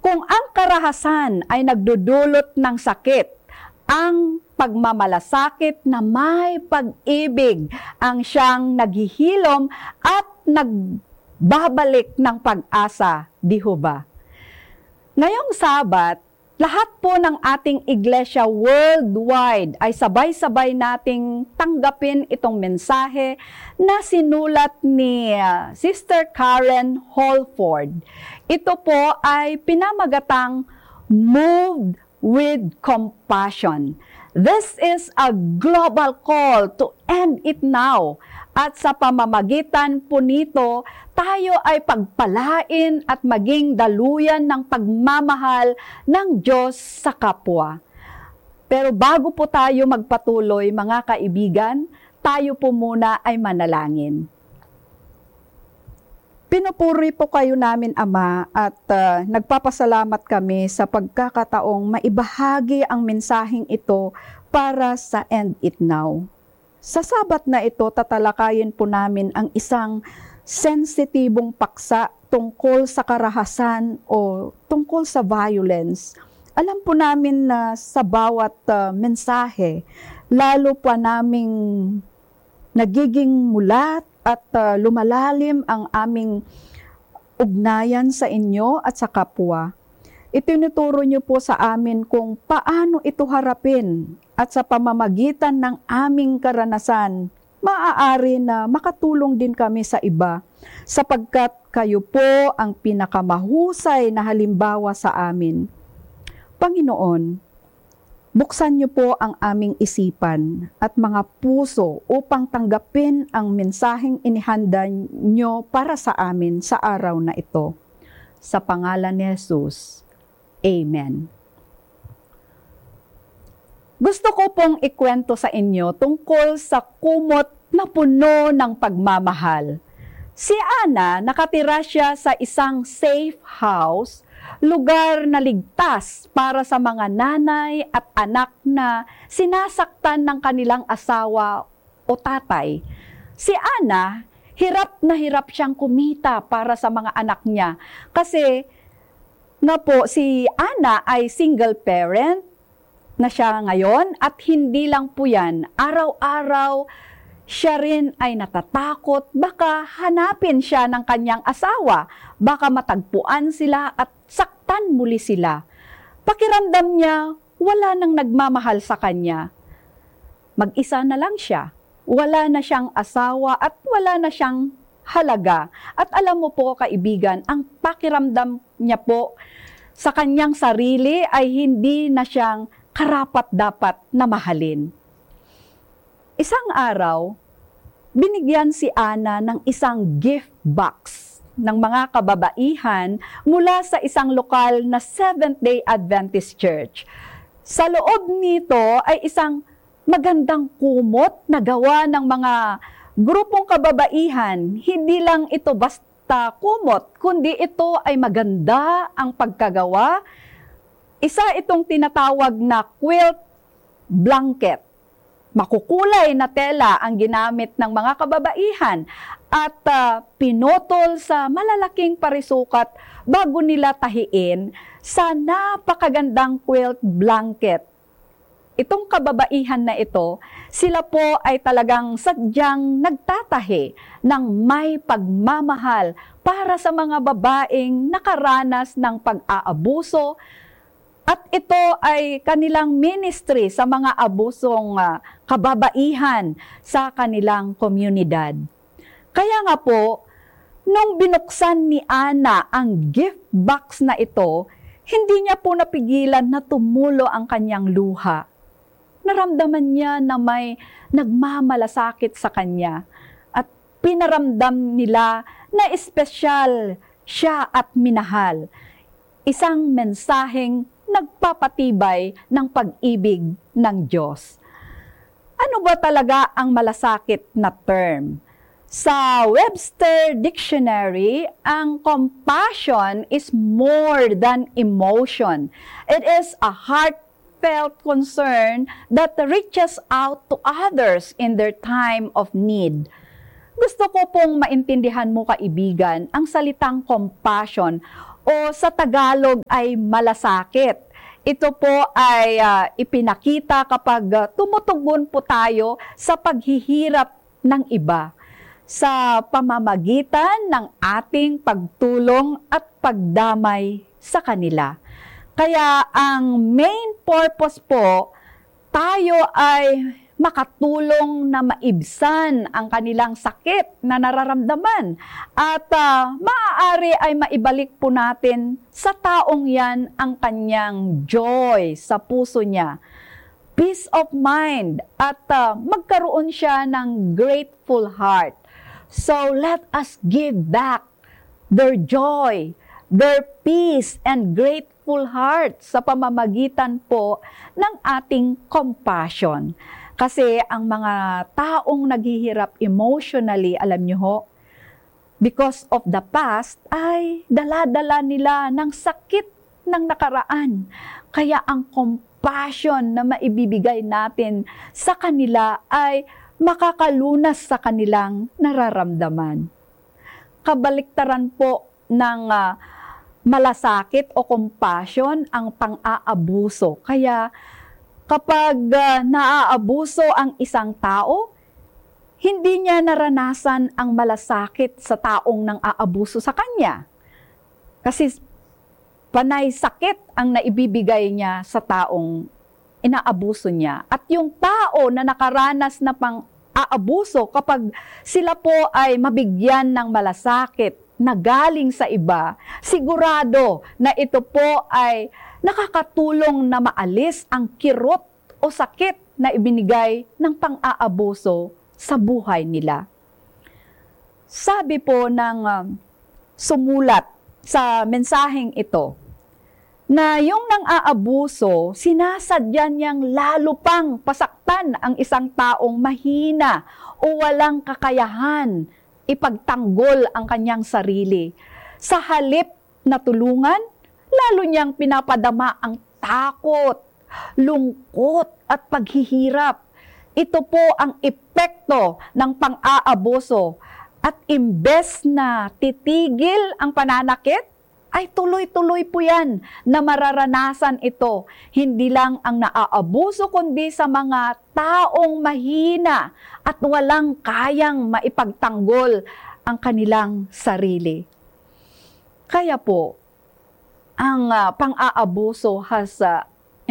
Kung ang karahasan ay nagdudulot ng sakit, ang pagmamalasakit na may pag-ibig ang siyang naghihilom at nagbabalik ng pag-asa, di ho ba? Ngayong Sabat, lahat po ng ating iglesia worldwide ay sabay-sabay nating tanggapin itong mensahe na sinulat ni Sister Karen Holford. Ito po ay pinamagatang Moved with Compassion. This is a global call to end it now. At sa pamamagitan po nito, tayo ay pagpalain at maging daluyan ng pagmamahal ng Diyos sa kapwa. Pero bago po tayo magpatuloy, mga kaibigan, tayo po muna ay manalangin. Pinupuri po kayo namin, Ama, at nagpapasalamat kami sa pagkakataong maibahagi ang mensaheng ito para sa End It Now. Sa Sabat na ito, tatalakayin po namin ang isang sensitibong paksa tungkol sa karahasan o tungkol sa violence. Alam po namin na sa bawat mensahe, lalo pa naming nagiging mulat at lumalalim ang aming ugnayan sa inyo at sa kapwa. Itinuturo niyo po sa amin kung paano ito harapin at sa pamamagitan ng aming karanasan, maaari na makatulong din kami sa iba sapagkat kayo po ang pinakamahusay na halimbawa sa amin. Panginoon, buksan niyo po ang aming isipan at mga puso upang tanggapin ang mensaheng inihanda niyo para sa amin sa araw na ito. Sa pangalan ni Jesus, Amen. Gusto ko pong ikwento sa inyo tungkol sa kumot na puno ng pagmamahal. Si Ana, nakatira siya sa isang safe house, lugar na ligtas para sa mga nanay at anak na sinasaktan ng kanilang asawa o tatay. Si Ana, hirap na hirap siyang kumita para sa mga anak niya kasi nga po si Ana ay single parent na siya ngayon at hindi lang po yan, araw-araw siya rin ay natatakot, baka hanapin siya ng kanyang asawa, baka matagpuan sila at saktan muli sila. Pakiramdam niya, wala nang nagmamahal sa kanya. Mag-isa na lang siya, wala na siyang asawa at wala na siyang halaga. At alam mo po kaibigan, ang pakiramdam niya po sa kanyang sarili ay hindi na siyang karapat-dapat na mahalin. Isang araw, binigyan si Ana ng isang gift box ng mga kababaihan mula sa isang lokal na Seventh-day Adventist Church. Sa loob nito ay isang magandang kumot na gawa ng mga grupong kababaihan. Hindi lang ito basta kumot, kundi ito ay maganda ang pagkagawa. Isa itong tinatawag na quilt blanket. Makukulay na tela ang ginamit ng mga kababaihan at pinutol sa malalaking parisukat bago nila tahiin sa napakagandang quilt blanket. Itong kababaihan na ito, sila po ay talagang sadyang nagtatahi ng may pagmamahal para sa mga babaeng nakaranas ng pag-aabuso. At ito ay kanilang ministry sa mga abusong kababaihan sa kanilang komunidad. Kaya nga po, nung binuksan ni Ana ang gift box na ito, hindi niya po napigilan na tumulo ang kanyang luha. Naramdaman niya na may nagmamalasakit sa kanya at pinaramdam nila na espesyal siya at minahal. Isang mensaheng nagpapatibay ng pag-ibig ng Diyos. Ano ba talaga ang malasakit na term? Sa Webster Dictionary, ang compassion is more than emotion. It is a heartfelt concern that reaches out to others in their time of need. Gusto ko pong maintindihan mo, kaibigan, ang salitang compassion o sa Tagalog ay malasakit. Ito po ay ipinakita kapag tumutugon po tayo sa paghihirap ng iba sa pamamagitan ng ating pagtulong at pagdamay sa kanila. Kaya ang main purpose po, tayo ay makatulong na maibsan ang kanilang sakit na nararamdaman at maaari ay maibalik po natin sa taong yan ang kanyang joy sa puso niya, peace of mind, at magkaroon siya ng grateful heart. So let us give back their joy, their peace, and grateful heart sa pamamagitan po ng ating compassion. Kasi ang mga taong naghihirap emotionally, alam niyo ho, because of the past, ay dala-dala nila ng sakit ng nakaraan. Kaya ang compassion na maibibigay natin sa kanila ay makakalunas sa kanilang nararamdaman. Kabaliktaran po ng malasakit o compassion ang pang-aabuso. Kaya kapag naaabuso ang isang tao, hindi niya naranasan ang malasakit sa taong nang aabuso sa kanya. Kasi panay sakit ang naibibigay niya sa taong inaabuso niya. At yung tao na nakaranas na pang-aabuso, kapag sila po ay mabigyan ng malasakit na galing sa iba, sigurado na ito po ay nakakatulong na maalis ang kirot o sakit na ibinigay ng pang-aabuso sa buhay nila. Sabi po ng sumulat sa mensaheng ito, na yung nang-aabuso, sinasadya niyang lalo pang pasaktan ang isang taong mahina o walang kakayahan ipagtanggol ang kanyang sarili. Sa halip na tulungan, lalo niyang pinapadama ang takot, lungkot at paghihirap. Ito po ang epekto ng pang-aabuso. At imbes na titigil ang pananakit, ay tuloy-tuloy po yan na mararanasan ito. Hindi lang ang naaabuso, kundi sa mga taong mahina at walang kayang maipagtanggol ang kanilang sarili. Kaya po, ang pang-aabuso has, a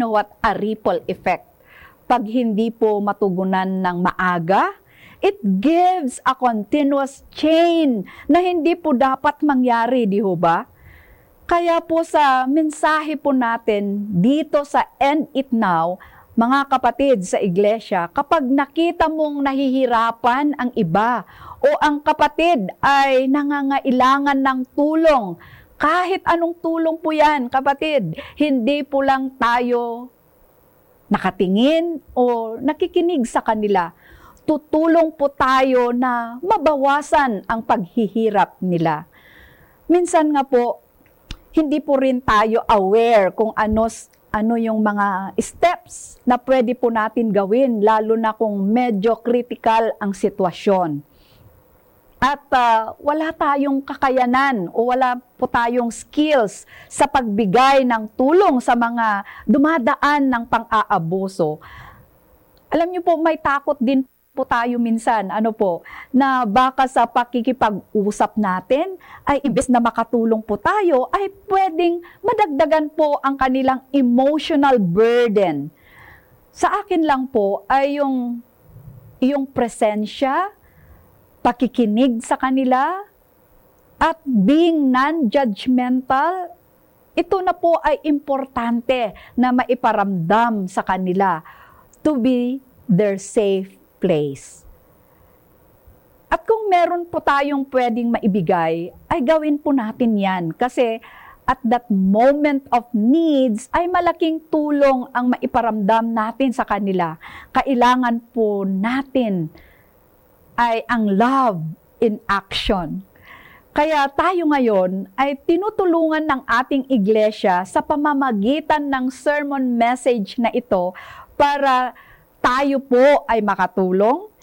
ripple effect. Pag hindi po matugunan ng maaga, it gives a continuous chain na hindi po dapat mangyari, di ho ba? Kaya po sa mensahe po natin dito sa End It Now, mga kapatid sa iglesia, kapag nakita mong nahihirapan ang iba o ang kapatid ay nangangailangan ng tulong, kahit anong tulong po yan, kapatid, hindi po lang tayo nakatingin o nakikinig sa kanila. Tutulong po tayo na mabawasan ang paghihirap nila. Minsan nga po, hindi po rin tayo aware kung ano yung mga steps na pwede po natin gawin, lalo na kung medyo critical ang sitwasyon. At wala tayong kakayanan o wala po tayong skills sa pagbigay ng tulong sa mga dumadaan ng pang-aabuso. Alam niyo po, may takot din po tayo minsan, na baka sa pakikipag-usap natin, ay imbes na makatulong po tayo, ay pwedeng madagdagan po ang kanilang emotional burden. Sa akin lang po ay yung presensya, pakikinig sa kanila, at being non-judgmental, ito na po ay importante na maiparamdam sa kanila to be their safe place. At kung meron po tayong pwedeng maibigay, ay gawin po natin yan. Kasi at that moment of needs, ay malaking tulong ang maiparamdam natin sa kanila. Kailangan po natin ay ang love in action. Kaya tayo ngayon ay tinutulungan ng ating iglesia sa pamamagitan ng sermon message na ito para tayo po ay makatulong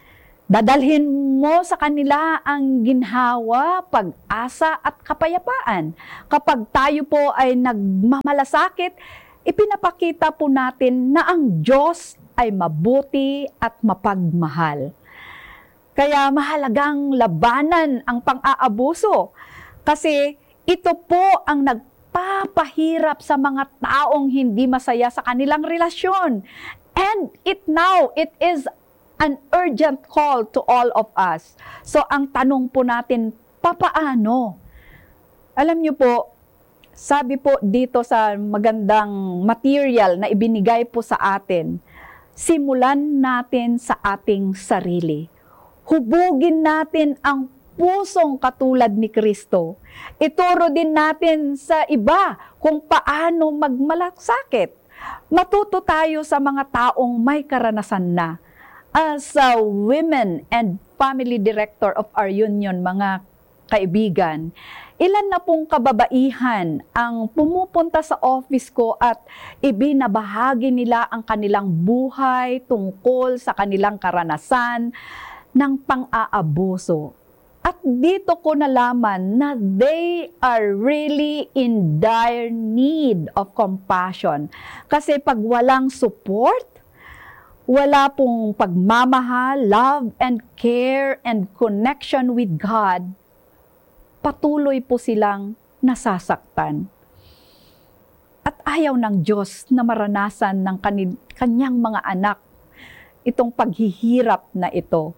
Dadalhin mo sa kanila ang ginhawa, pag-asa at kapayapaan. Kapag tayo po ay nagmamalasakit, ipinapakita po natin na ang Diyos ay mabuti at mapagmahal. Kaya mahalagang labanan ang pang-aabuso kasi ito po ang nagpapahirap sa mga taong hindi masaya sa kanilang relasyon. And it is an urgent call to all of us. So ang tanong po natin, papaano? Alam niyo po, sabi po dito sa magandang material na ibinigay po sa atin, simulan natin sa ating sarili. Hubugin natin ang pusong katulad ni Kristo. Ituro din natin sa iba kung paano magmalasakit. Matuto tayo sa mga taong may karanasan na. As a women and family director of our union, mga kaibigan, ilan na pong kababaihan ang pumupunta sa office ko at ibinabahagi nila ang kanilang buhay tungkol sa kanilang karanasan ng pang-aabuso. At dito ko nalaman na they are really in dire need of compassion. Kasi pag walang support, wala pong pagmamahal, love and care and connection with God, patuloy po silang nasasaktan. At ayaw ng Diyos na maranasan ng kanyang mga anak itong paghihirap na ito.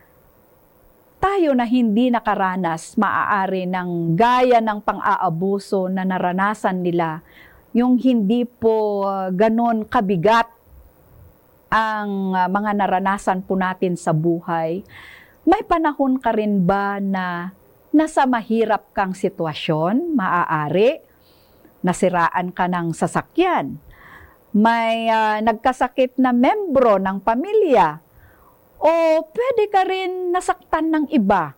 Tayo na hindi nakaranas maaari ng gaya ng pang-aabuso na naranasan nila, yung hindi po ganon kabigat ang mga naranasan po natin sa buhay, may panahon ka rin ba na nasa mahirap kang sitwasyon, maaari, nasiraan ka ng sasakyan, may nagkasakit na membro ng pamilya, o pwede ka rin nasaktan ng iba,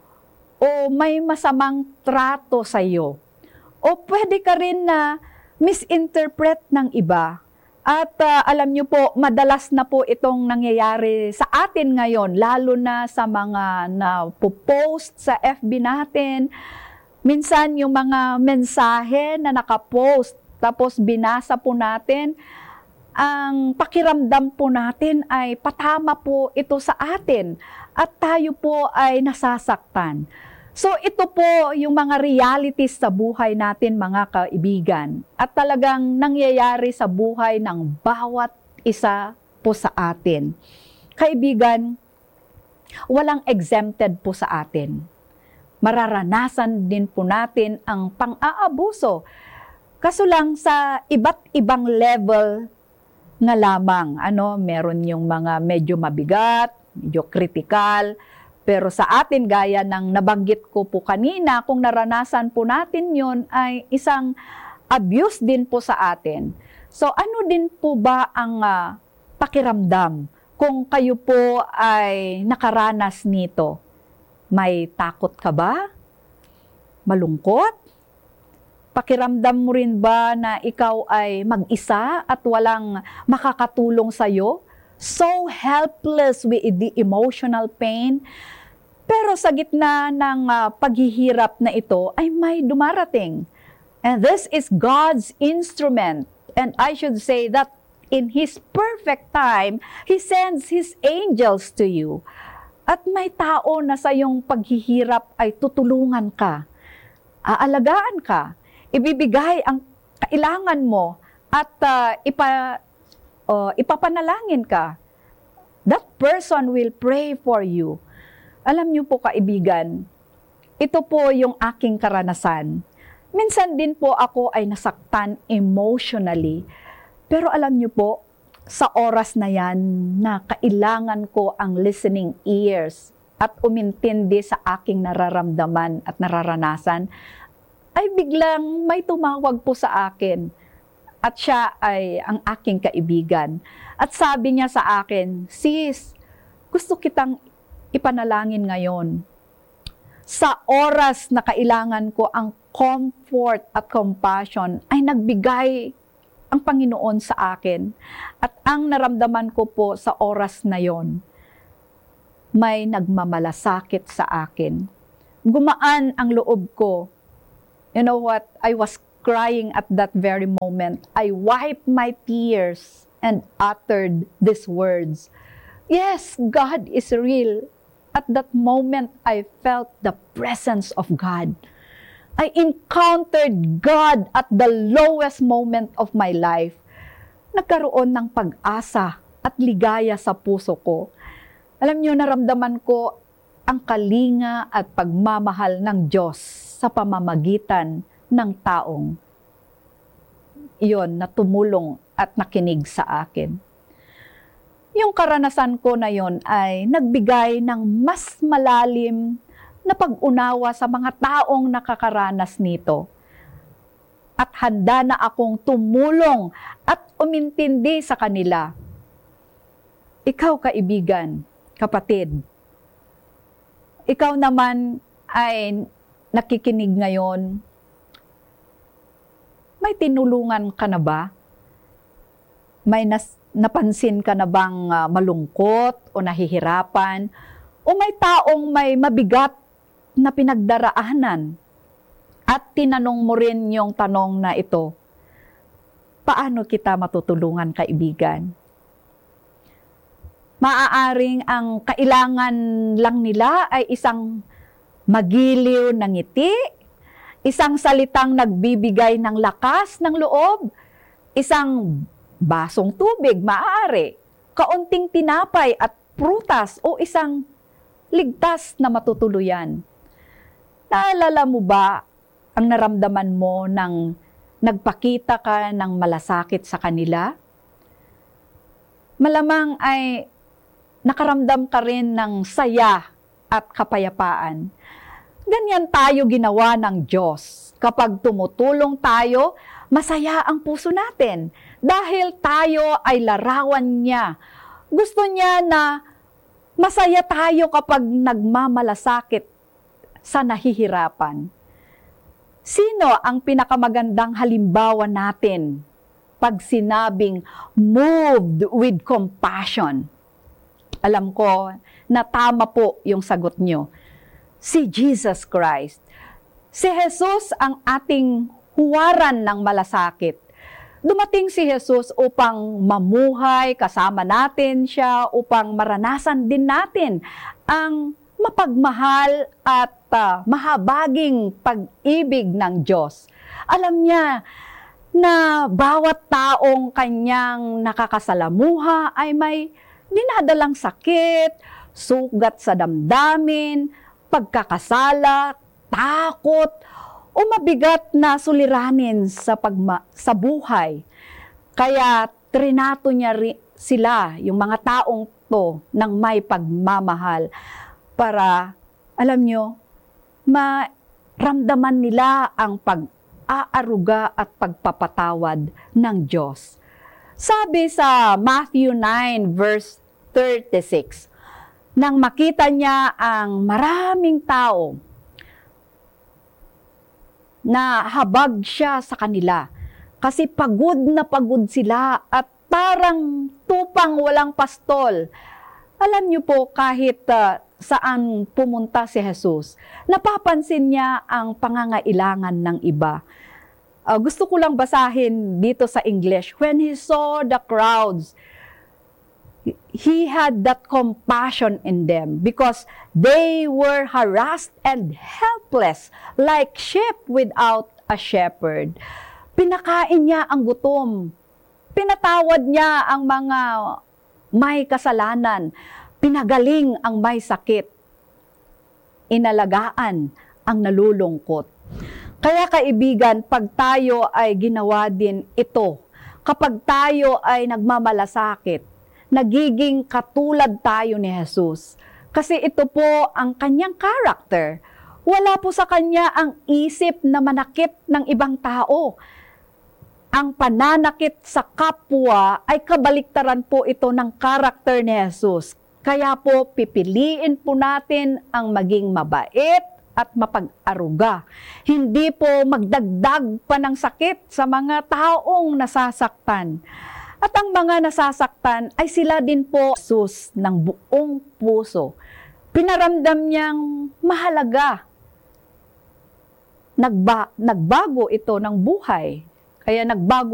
o may masamang trato sa iyo, o pwede ka rin na misinterpret ng iba. At alam niyo po, madalas na po itong nangyayari sa atin ngayon, lalo na sa mga na-post sa FB natin. Minsan yung mga mensahe na nakapost, tapos binasa po natin, ang pakiramdam po natin ay patama po ito sa atin at tayo po ay nasasaktan. So ito po yung mga realities sa buhay natin, mga kaibigan, at talagang nangyayari sa buhay ng bawat isa po sa atin. Kaibigan, walang exempted po sa atin. Mararanasan din po natin ang pang-aabuso. Kaso lang sa iba't ibang level na lamang. Meron yung mga medyo mabigat, medyo critical. Pero sa atin, gaya ng nabanggit ko po kanina, kung naranasan po natin yun, ay isang abuse din po sa atin. So ano din po ba ang pakiramdam kung kayo po ay nakaranas nito? May takot ka ba? Malungkot? Pakiramdam mo rin ba na ikaw ay mag-isa at walang makakatulong sa'yo? So helpless with the emotional pain. Pero sa gitna ng paghihirap na ito ay may dumarating. And this is God's instrument. And I should say that in His perfect time, He sends His angels to you. At may tao na sa iyong paghihirap ay tutulungan ka, aalagaan ka, ibibigay ang kailangan mo at ipapanalangin ka. That person will pray for you. Alam niyo po kaibigan, ito po yung aking karanasan. Minsan din po ako ay nasaktan emotionally. Pero alam niyo po, sa oras na yan na kailangan ko ang listening ears at umintindi sa aking nararamdaman at nararanasan, ay biglang may tumawag po sa akin. At siya ay ang aking kaibigan. At sabi niya sa akin, "Sis, gusto kitang ipanalangin ngayon. Sa oras na kailangan ko ang comfort at compassion, ay nagbigay ang Panginoon sa akin. At ang naramdaman ko po sa oras na yon, may nagmamalasakit sa akin. Gumaan ang loob ko. You know what? I was crying at that very moment. I wiped my tears and uttered these words. Yes, God is real. At that moment, I felt the presence of God. I encountered God at the lowest moment of my life. Nagkaroon ng pag-asa at ligaya sa puso ko. Alam niyo, naramdaman ko ang kalinga at pagmamahal ng Diyos sa pamamagitan ng taong iyon na tumulong at nakinig sa akin. Yung karanasan ko na yon ay nagbigay ng mas malalim na pag-unawa sa mga taong nakakaranas nito. At handa na akong tumulong at umintindi sa kanila. Ikaw, kaibigan, kapatid, ikaw naman ay nakikinig ngayon, may tinulungan ka na ba? May napansin ka na bang malungkot o nahihirapan? O may taong may mabigat na pinagdaraanan? At tinanong mo rin yung tanong na ito, paano kita matutulungan, kaibigan? Maaaring ang kailangan lang nila ay isang magiliw na ngiti, isang salitang nagbibigay ng lakas ng loob, isang basong tubig, maaari, kaunting tinapay at prutas o isang ligtas na matutuluyan. Naalala mo ba ang naramdaman mo nang nagpakita ka ng malasakit sa kanila? Malamang ay nakaramdam ka rin ng saya at kapayapaan. Ganyan tayo ginawa ng Diyos. Kapag tumutulong tayo, masaya ang puso natin. Dahil tayo ay larawan niya. Gusto niya na masaya tayo kapag nagmamalasakit sa nahihirapan. Sino ang pinakamagandang halimbawa natin pag sinabing moved with compassion? Alam ko na tama po yung sagot nyo. Si Jesus Christ. Si Jesus ang ating huwaran ng malasakit. Dumating si Jesus upang mamuhay, kasama natin siya, upang maranasan din natin ang mapagmahal at mahabaging pag-ibig ng Diyos. Alam niya na bawat taong kanyang nakakasalamuha ay may dinadalang sakit, sugat sa damdamin, pagkakasala, takot, o mabigat na suliranin sa buhay. Kaya trinato niya sila, yung mga taong to, ng may pagmamahal para, alam nyo, maramdaman nila ang pag-aaruga at pagpapatawad ng Diyos. Sabi sa Matthew 9 verse 36, nang makita niya ang maraming tao, na habag siya sa kanila kasi pagod na pagod sila at parang tupang walang pastol. Alam niyo po, kahit saan pumunta si Jesus, napapansin niya ang pangangailangan ng iba. Gusto ko lang basahin dito sa English. When he saw the crowds, he had that compassion in them because they were harassed and helpless like sheep without a shepherd. Pinakain niya ang gutom. Pinatawad niya ang mga may kasalanan. Pinagaling ang may sakit. Inalagaan ang nalulungkot. Kaya kaibigan, pag tayo ay ginawa din ito, kapag tayo ay nagmamalasakit, nagiging katulad tayo ni Jesus. Kasi ito po ang kanyang character. Wala po sa kanya ang isip na manakit ng ibang tao. Ang pananakit sa kapwa ay kabaliktaran po ito ng character ni Jesus. Kaya po pipiliin po natin ang maging mabait at mapag-aruga. Hindi po magdagdag pa ng sakit sa mga taong nasasaktan. At ang mga nasasaktan ay sila din po Jesus ng buong puso. Pinaramdam niyang mahalaga. Nagbago ito ng buhay. Kaya nagbago